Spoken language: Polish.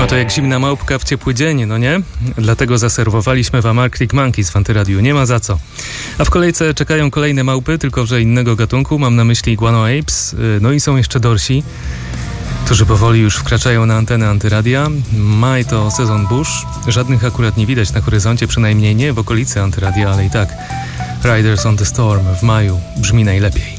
No to jak zimna małpka w ciepły dzień, no nie? Dlatego zaserwowaliśmy wam Arctic Monkeys w Antyradiu. Nie ma za co. A w kolejce czekają kolejne małpy, tylko że innego gatunku. Mam na myśli Guano Apes. No i są jeszcze dorsi, którzy powoli już wkraczają na antenę Antyradia. Maj to sezon burz. Żadnych akurat nie widać na horyzoncie, przynajmniej nie w okolicy Antyradia, ale i tak Riders on the Storm w maju brzmi najlepiej.